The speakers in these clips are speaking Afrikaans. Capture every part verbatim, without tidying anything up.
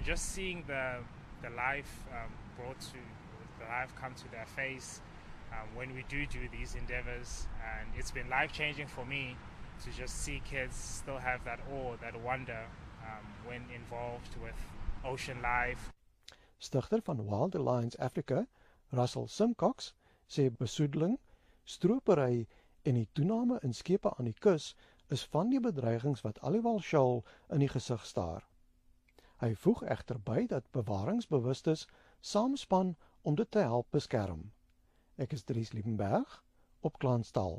just seeing the the life um, brought to the life come to their face um, when we do do these endeavors, and it's been life changing for me to just see kids still have that awe, that wonder um, when involved with ocean life. Stigter van Wilder Lions Africa, Russell Simcox, sê besoedeling, stropery en die toename in skepe aan die kus is van die bedreigings wat Aliwal in die gesig staar. Hy voeg egter by dat bewaringsbewustes saamspan om dit te help beskerm. Ek is Dries Liebenberg op Klanstaal.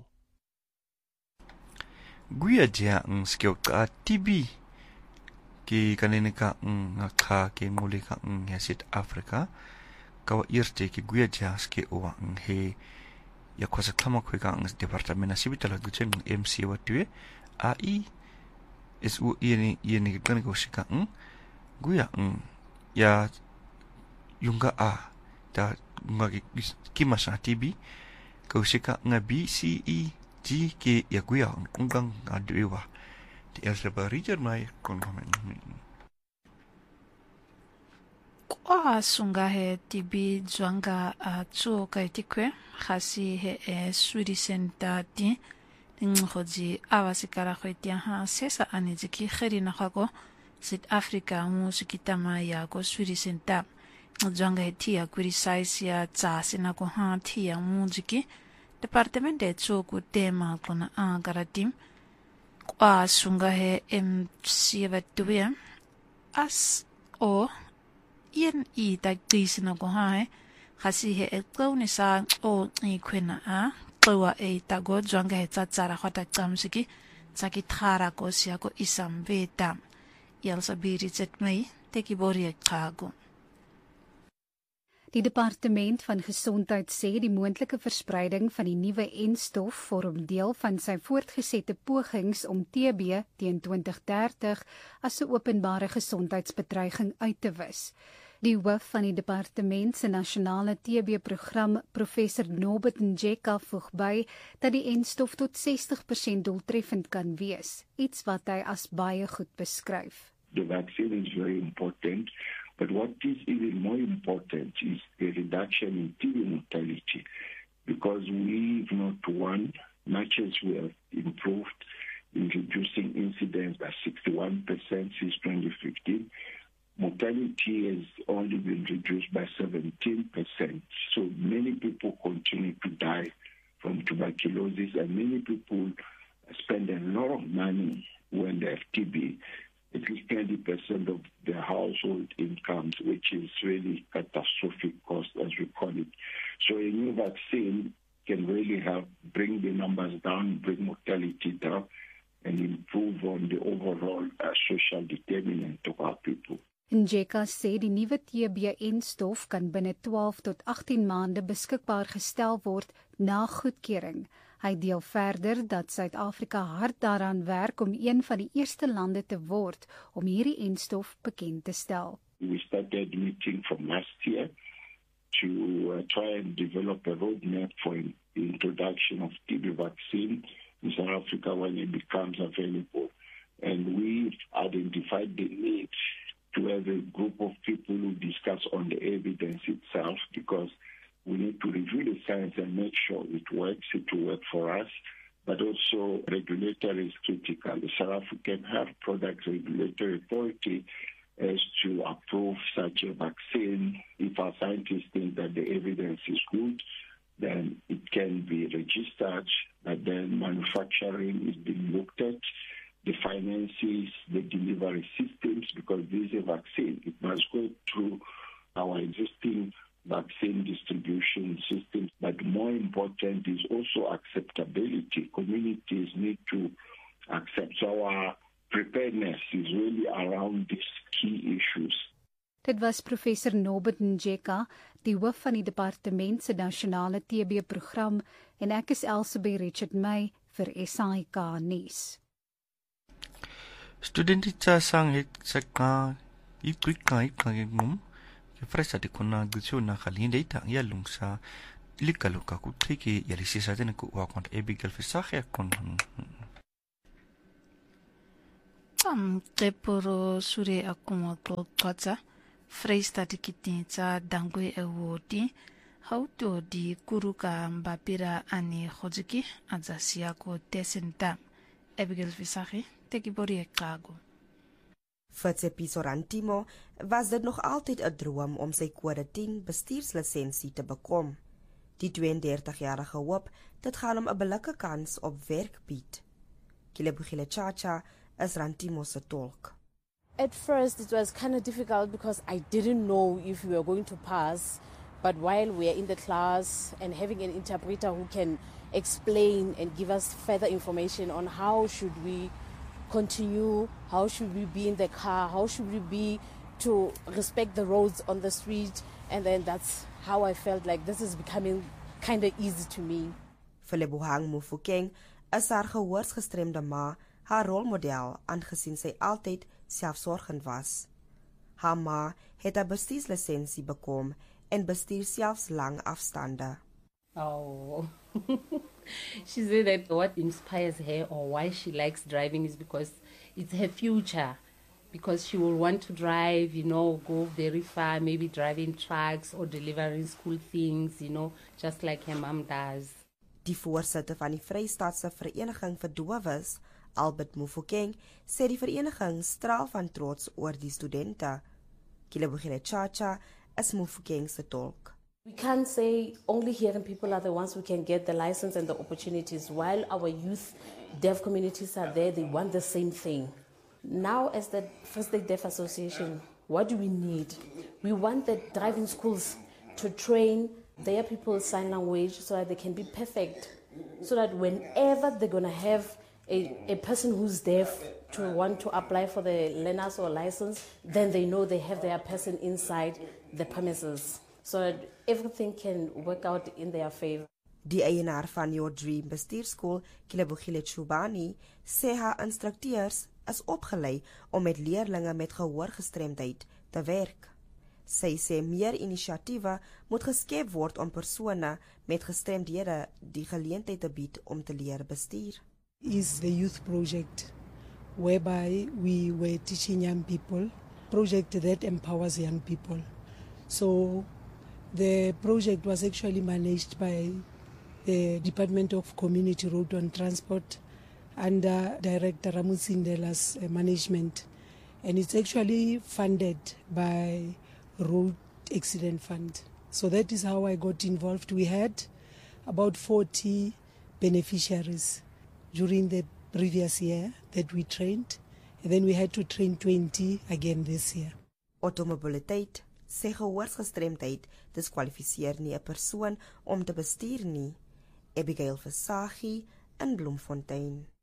Guya dia ang skill ka T B ki kanina ka ang ka ki muli ka ang South Africa kawa irte ki guya dia ski o ang he ya kwasa klama kwe ka ang departamento sibitala guchen M C watue A I is u ini ini kan ko sika ang guya ang ya yunga a da ngagi kimasa T B ko sika nga B C E G ke ya guya ang kunggang adewa di elsa barijer mai kon komen kwa sunga he T B zwanga a tso kai tikwe khasi he e suri senta ti ngoji awasikara khoitia ha sesa anijiki kherina khago South Africa mu sikitama ya ko suri senta zwanga he ti ya kuri size ya tsa sina ko ha ti ya mu jiki department de tso ku tema kona a garatim kwa sunga he M C vatwe as o yen i ta tisina ko ha khasi he ekoni sa o i kwena a kwa e ta go zwanga he tsatsara khata tsamsiki tsaki thara ko sia ko isambeta yelsa biri zetmei teki bori ekhago. Die departement van gesondheid sê die moontlike verspreiding van die nuwe enstof vorm deel van sy voortgesette pogings om T B teen twintig dertig as 'n openbare gesondheidsbedreiging uit te wis. Die hoof van die departement se nasionale T B-program, professor Norbert Njeka, voeg by dat die enstof tot sestig persent doeltreffend kan wees, iets wat hy as baie goed beskryf. The vaccine is very important, but what is even more important is the reduction in T B mortality, because we've not won, much as we have improved in reducing incidence by sixty-one percent since twenty fifteen. Mortality has only been reduced by seventeen percent. So many people continue to die from tuberculosis, and many people spend a lot of money when they have T B, at least twenty percent of their household incomes, which is really catastrophic cost, as we call it. So a new vaccine can really help bring the numbers down, bring mortality down, and improve on the overall uh, social determinant of our people. Njeka sê die nuwe T B-enstof kan binne twaalf tot agttien maande beskikbaar gestel word na goedkeuring. Hy deel verder dat Suid-Afrika hard daaraan werk om een van die eerste lande te word om hierdie enstof bekend te stel. We started meeting from last year to uh, try and develop a roadmap for the introduction of T B vaccine in South Africa when it becomes available. And we've identified the need to have a group of people who discuss on the evidence itself, because we need to review the science and make sure it works, it will work for us, but also regulatory is critical. The South African Health Products Regulatory Authority has to approve such a vaccine. If our scientists think that the evidence is good, then it can be registered, but then manufacturing is being looked at, the finances, the delivery systems, because this is a vaccine. It must go through our existing vaccine distribution systems, but more important is also acceptability. Communities need to accept. So our preparedness is really around these key issues. Dit was professor Norbert Njeka, die hoof van die departement se nasionale T B-program, en ek is Elsabie Richard May vir S A I K nuus. Studentita sang het saka ikut kai kai ngum ke fresa de kona gutsu na khalinde ta ya lungsa likalo ka ku triki ya lisisa de ku wa kont ebigal fisakhia kon am te poro sure akuma ko kaza Freestad kititsa dangwe ewodi hauto di kuruka mbapira ani khojiki azasia ko tesenta Abigail Visagie tekibori Chicago. Vir Tsepiso Rantimo was dit nog altyd 'n droom om sy kode tien bestuurslisensie te bekom. Die tweeëndertigjarige hoop dit gaan hom 'n billike kans op werk bied. Kilebugile Chacha is Rantimo se tolk. At first it was kind of difficult because I didn't know if we were going to pass, but while we are in the class and having an interpreter who can explain and give us further information on how should we continue, how should we be in the car, how should we be to respect the roads on the street, and then that's how I felt like this is becoming kind of easy to me. Philebohang Mufokeng is haar gehoorsgestremde ma, haar rolmodel, aangesien sy altyd selfsorgend was. Haar ma het 'n bestuurslisensie bekom en bestuur selfs lang afstande. Oh, she said that what inspires her or why she likes driving is because it's her future. Because she will want to drive, you know, go very far, maybe driving trucks or delivering school things, you know, just like her mom does. Die voorsitter van die Vrystaatse Vereniging vir Dowes, Albert Mufokeng, sê die vereniging straal van trots oor die studente. Kilebugile Chacha is Mufokeng se tolk. We can't say only hearing people are the ones who can get the license and the opportunities, while our youth deaf communities are there, they want the same thing. Now, as the Free State Deaf Association, what do we need? We want the driving schools to train their people sign language so that they can be perfect, so that whenever they're going to have a, a person who's deaf to want to apply for the learners or license, then they know they have their person inside the premises, so that everything can work out in their favor. Die eienaar van Your Dream bestuurskool, Kilebugile Chubani, sê haar instrukteurs is opgelei om met leerlinge met gehoorgestremdheid te werk. Sy sê meer inisiatiewe moet geskep word om persone met gestremdhede die geleentheid te bied om te leer bestuur. Is the youth project whereby we were teaching young people, project that empowers young people. So the project was actually managed by the Department of Community Road and Transport under Director Ramutsindela's uh, management, and it's actually funded by Road Accident Fund. So that is how I got involved. We had about forty beneficiaries during the previous year that we trained, and then we had to train twenty again this year. Automobiliteit, sê gehoorsgestremdheid diskwalifiseer nie 'n persoon om te bestuur nie. Abigail Visagie in Bloemfontein.